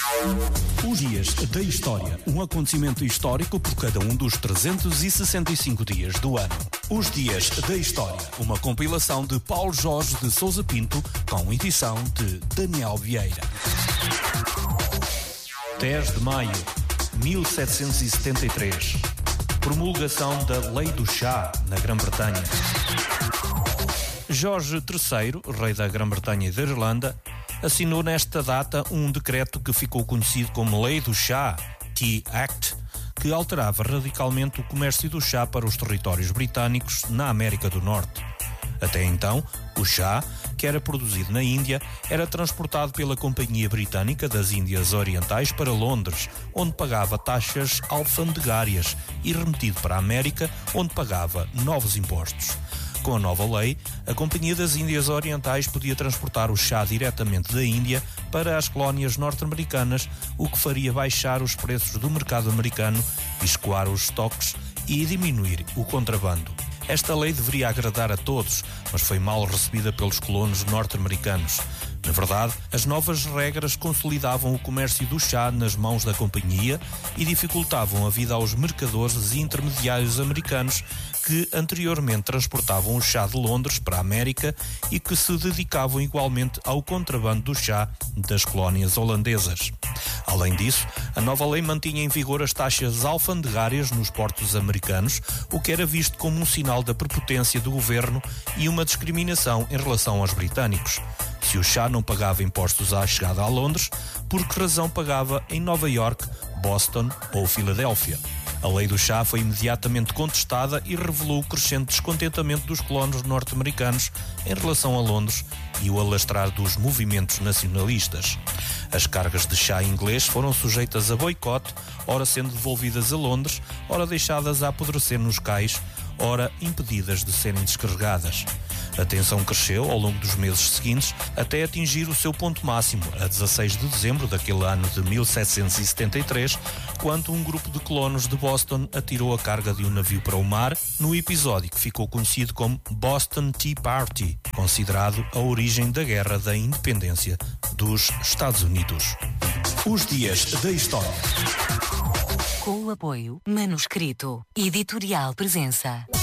Os dias da história. Um acontecimento histórico por cada um dos 365 dias do ano. Os dias da história. Uma compilação de Paulo Jorge de Sousa Pinto com edição de Daniel Vieira. 10 de maio, 1773. Promulgação da Lei do Chá na Grã-Bretanha. Jorge III, rei da Grã-Bretanha e da Irlanda, assinou nesta data um decreto que ficou conhecido como Lei do Chá, Tea Act, que alterava radicalmente o comércio do chá para os territórios britânicos na América do Norte. Até então, o chá, que era produzido na Índia, era transportado pela Companhia Britânica das Índias Orientais para Londres, onde pagava taxas alfandegárias, e remetido para a América, onde pagava novos impostos. Com a nova lei, a Companhia das Índias Orientais podia transportar o chá diretamente da Índia para as colónias norte-americanas, o que faria baixar os preços do mercado americano, escoar os estoques e diminuir o contrabando. Esta lei deveria agradar a todos, mas foi mal recebida pelos colonos norte-americanos. Na verdade, as novas regras consolidavam o comércio do chá nas mãos da companhia e dificultavam a vida aos mercadores e intermediários americanos que anteriormente transportavam o chá de Londres para a América e que se dedicavam igualmente ao contrabando do chá das colónias holandesas. Além disso, a nova lei mantinha em vigor as taxas alfandegárias nos portos americanos, o que era visto como um sinal da prepotência do governo e uma discriminação em relação aos britânicos. Se o chá não pagava impostos à chegada a Londres, por que razão pagava em Nova York, Boston ou Filadélfia? A lei do chá foi imediatamente contestada e revelou o crescente descontentamento dos colonos norte-americanos em relação a Londres e o alastrar dos movimentos nacionalistas. As cargas de chá inglês foram sujeitas a boicote, ora sendo devolvidas a Londres, ora deixadas a apodrecer nos cais, ora impedidas de serem descarregadas. A tensão cresceu ao longo dos meses seguintes até atingir o seu ponto máximo a 16 de dezembro daquele ano de 1773, quando um grupo de colonos de Boston atirou a carga de um navio para o mar, no episódio que ficou conhecido como Boston Tea Party, considerado a origem da Guerra da Independência dos Estados Unidos. Os dias da história. Com o apoio Manuscrito Editorial Presença.